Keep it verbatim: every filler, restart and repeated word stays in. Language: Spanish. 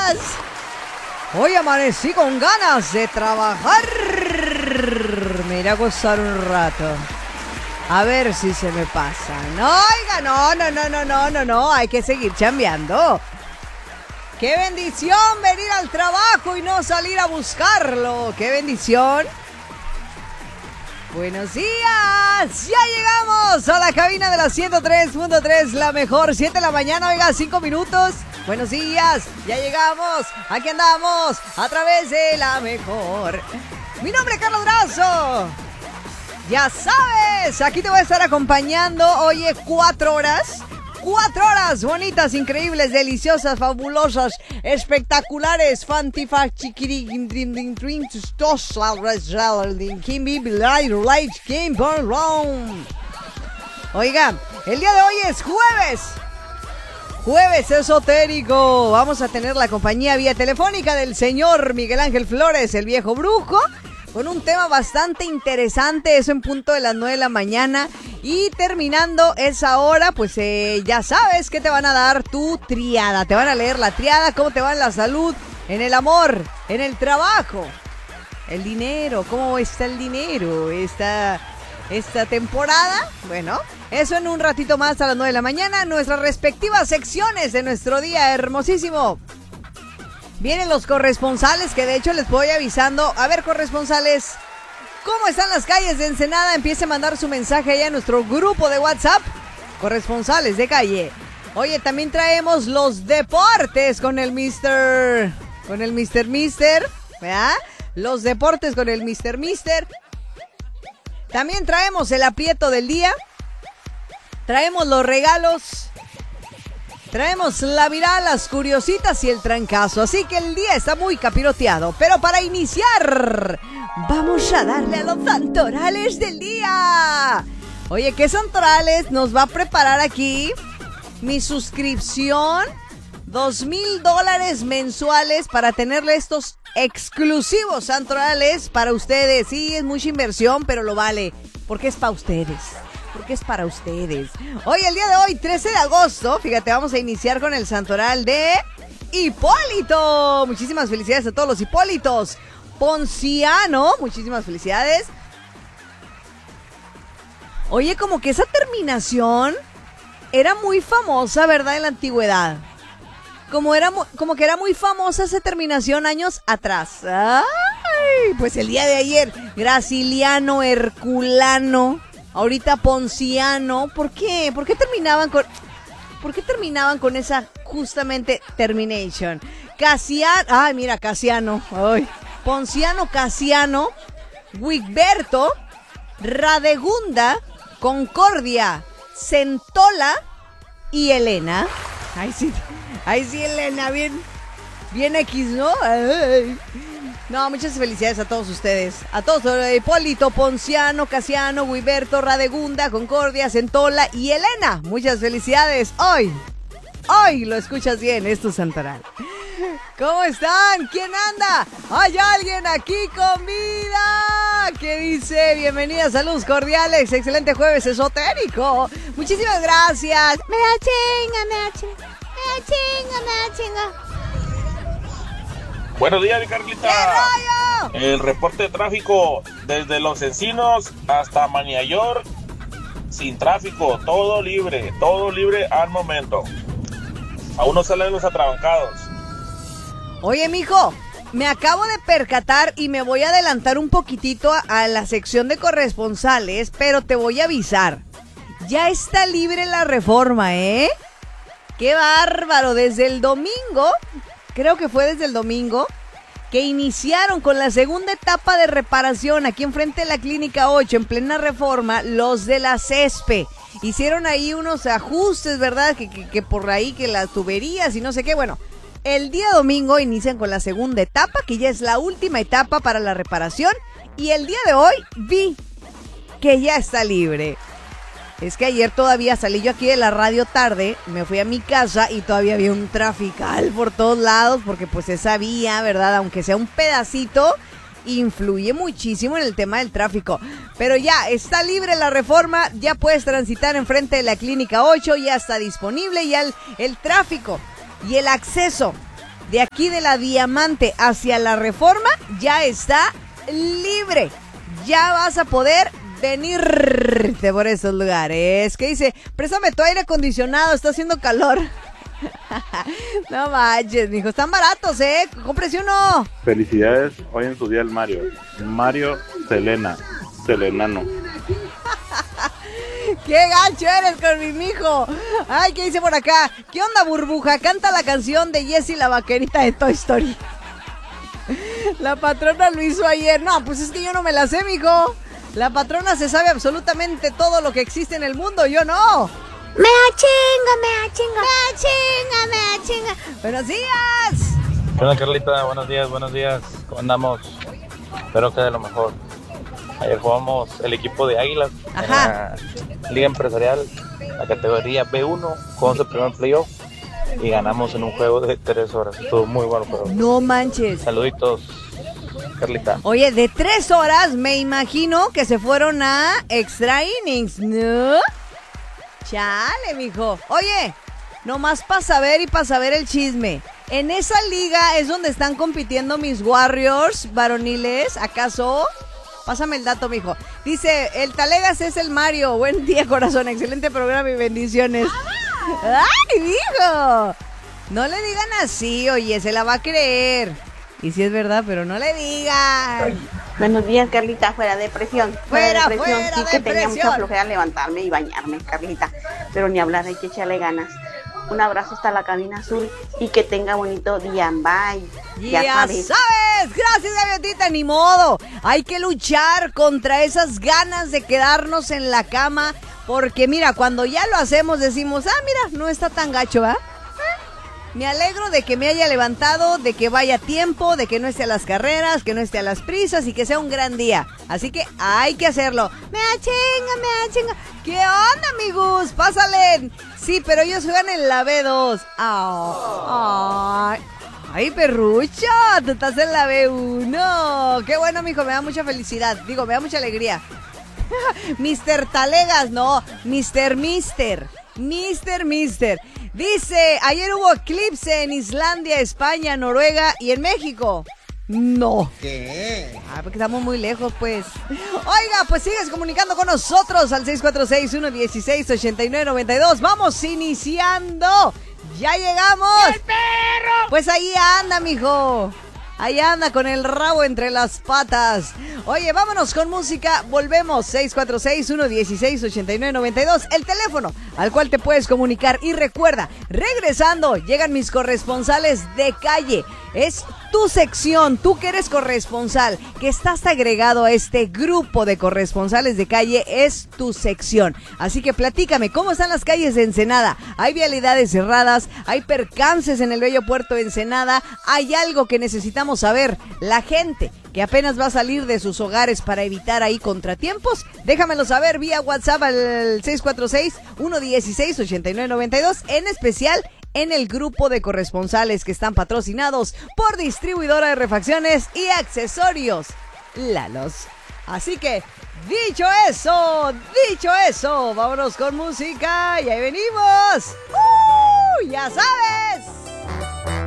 Hoy amanecí con ganas de trabajar. Me iré a gozar un rato. A ver si se me pasa. No, oiga, no, no, no, no, no, no, no. Hay que seguir chambeando. ¡Qué bendición venir al trabajo y no salir a buscarlo! ¡Qué bendición! ¡Buenos días! ¡Ya llegamos a la cabina de la ciento tres punto tres! La mejor, siete de la mañana, oiga, cinco minutos. ¡Buenos días! ¡Ya llegamos! ¡Aquí andamos! A través de la mejor. Mi nombre es Carlos Durazo. Ya sabes, aquí te voy a estar acompañando. Oye, cuatro horas... Cuatro horas bonitas, increíbles, deliciosas, fabulosas, espectaculares, Oiga, el día de hoy es jueves. Jueves esotérico. Vamos a tener la compañía vía telefónica del señor Miguel Ángel Flores, el viejo brujo, con un tema bastante interesante, eso en punto de las nueve de la mañana. Y terminando esa hora, pues eh, ya sabes que te van a dar tu triada. Te van a leer la triada, cómo te va en la salud, en el amor, en el trabajo, el dinero, cómo está el dinero esta, esta temporada. Bueno, eso en un ratito más a las nueve de la mañana. Nuestras respectivas secciones de nuestro día hermosísimo. Vienen los corresponsales, que de hecho les voy avisando. A ver, corresponsales, ¿cómo están las calles de Ensenada? Empiece a mandar su mensaje allá a nuestro grupo de WhatsApp. Corresponsales de calle. Oye, también traemos los deportes con el mister... Con el mister Mister, ¿verdad? Los deportes con el mister Mister. También traemos el aprieto del día. Traemos los regalos. Traemos la viral, las curiositas y el trancazo. Así que el día está muy capiroteado. Pero para iniciar, vamos a darle a los santorales del día. Oye, ¿qué santorales nos va a preparar aquí? Mi suscripción, dos mil dólares mensuales para tenerle estos exclusivos santorales para ustedes. Sí, es mucha inversión, pero lo vale, porque es para ustedes. Porque es para ustedes. Hoy, el día de hoy, trece de agosto, fíjate, vamos a iniciar con el santoral de Hipólito. Muchísimas felicidades a todos los Hipólitos. Ponciano, muchísimas felicidades. Oye, como que esa terminación era muy famosa, ¿verdad? En la antigüedad. Como, era, como que era muy famosa esa terminación años atrás. Ay, pues el día de ayer, Graciliano, Herculano, ahorita Ponciano. ¿Por qué? ¿Por qué terminaban con, ¿por qué terminaban con esa justamente termination? Casiano, ay, mira, Casiano, ay, Ponciano, Casiano, Wigberto, Radegunda, Concordia, Centola y Elena. Ay, sí, ay, sí, Elena, bien, bien X, ¿no? Ay. No, muchas felicidades a todos ustedes. A todos, Hipólito, Ponciano, Casiano, Guiberto, Radegunda, Concordia, Centola y Elena. Muchas felicidades. Hoy, hoy lo escuchas bien, es tu santoral. ¿Cómo están? ¿Quién anda? ¿Hay alguien aquí con vida? ¿Qué dice? Bienvenida, saludos cordiales. Excelente jueves esotérico. Muchísimas gracias. Me da chinga, me da chinga, me da chinga, me da chinga. Buenos días, mi Carlita. ¡Qué rollo! El reporte de tráfico desde Los Encinos hasta Maniayor, sin tráfico, todo libre, todo libre al momento. Aún no salen los atrabancados. Oye, mijo, me acabo de percatar y me voy a adelantar un poquitito a, a la sección de corresponsales, pero te voy a avisar. Ya está libre la Reforma, ¿eh? ¡Qué bárbaro! Desde el domingo... Creo que fue desde el domingo que iniciaron con la segunda etapa de reparación aquí enfrente de la Clínica ocho, en plena Reforma, los de la CESPE. Hicieron ahí unos ajustes, ¿verdad? Que, que, que por ahí, que las tuberías y no sé qué. Bueno, el día domingo inician con la segunda etapa, que ya es la última etapa para la reparación. Y el día de hoy vi que ya está libre. Es que ayer todavía salí yo aquí de la radio tarde, me fui a mi casa y todavía había un trafical por todos lados, porque pues esa vía, ¿verdad? Aunque sea un pedacito, influye muchísimo en el tema del tráfico. Pero ya está libre la Reforma, ya puedes transitar enfrente de la Clínica ocho, ya está disponible, ya el, el tráfico y el acceso de aquí de la Diamante hacia la Reforma ya está libre. Ya vas a poder venirte por esos lugares. ¿Qué dice? Préstame tu aire acondicionado, está haciendo calor. No manches, mijo, están baratos, ¿eh? Cómprese uno. Felicidades hoy en su día el Mario. Mario Selena, Selenano. ¡Qué gancho eres con mi mijo! Ay, ¿qué dice por acá? ¿Qué onda, burbuja? Canta la canción de Jessie la vaquerita de Toy Story. La patrona lo hizo ayer. No, pues es que yo no me la sé, mijo. La patrona se sabe absolutamente todo lo que existe en el mundo, yo no. Me achinga, me achinga. Me achinga, me achinga. Buenos días. Hola Carlita, buenos días, buenos días. ¿Cómo andamos? Espero que de lo mejor. Ayer jugamos el equipo de Águilas. Ajá. En la Liga Empresarial, la categoría B uno, jugamos el primer playoff y ganamos en un juego de tres horas. Estuvo muy bueno, pero... No manches. Saluditos, Carlita. Oye, de tres horas me imagino que se fueron a extra innings, ¿no? Chale, mijo. Oye, nomás para saber y para saber el chisme. En esa liga es donde están compitiendo mis Warriors varoniles, ¿acaso? Pásame el dato, mijo. Dice, el Talegas es el Mario. Buen día, corazón. Excelente programa y bendiciones. ¡Ay, mijo! No le digan así, oye, se la va a creer. Y sí es verdad, pero no le digan. Buenos días, Carlita, fuera de presión. Fuera, de presión. fuera Sí de que tenía presión. mucha flojera levantarme y bañarme, Carlita. Pero ni hablar, hay que echarle ganas. Un abrazo hasta la cabina azul y que tenga bonito día. Bye. Ya, ya sabes. sabes. Gracias, Gaviotita. Ni modo. Hay que luchar contra esas ganas de quedarnos en la cama. Porque mira, cuando ya lo hacemos decimos, ah, mira, no está tan gacho, ¿va? Me alegro de que me haya levantado, de que vaya a tiempo, de que no esté a las carreras, que no esté a las prisas y que sea un gran día. Así que hay que hacerlo. Me achinga, me achinga. ¿Qué onda, amigos? Pásale. Sí, pero ellos juegan en la B dos. Oh. Ay, ay, perrucho, tú estás en la B uno. Qué bueno, mijo, me da mucha felicidad. Digo, me da mucha alegría. mister Talegas, no, mister Mister. Mister Mister. Dice, ayer hubo eclipse en Islandia, España, Noruega y en México. No. ¿Qué? Ah, porque estamos muy lejos, pues. Oiga, pues sigues comunicando con nosotros al seis cuatro seis, uno uno seis, ocho nueve nueve dos. Vamos iniciando. ¡Ya llegamos! ¡El perro! Pues ahí anda, mijo. Ahí anda con el rabo entre las patas. Oye, vámonos con música. Volvemos. seis cuatro seis, uno uno seis, ocho nueve nueve dos. El teléfono al cual te puedes comunicar. Y recuerda, regresando, llegan mis corresponsales de calle. Es tu sección, tú que eres corresponsal, que estás agregado a este grupo de corresponsales de calle, es tu sección. Así que platícame, ¿cómo están las calles de Ensenada? ¿Hay vialidades cerradas? ¿Hay percances en el bello puerto de Ensenada? ¿Hay algo que necesitamos saber? La gente que apenas va a salir de sus hogares para evitar ahí contratiempos, déjamelo saber vía WhatsApp al seis cuatro seis, uno uno seis, ocho nueve nueve dos, en especial en el grupo de corresponsales que están patrocinados por distribuidora de refacciones y accesorios Lalos. Así que, dicho eso, dicho eso, vámonos con música y ahí venimos. ¡Uh! Ya sabes.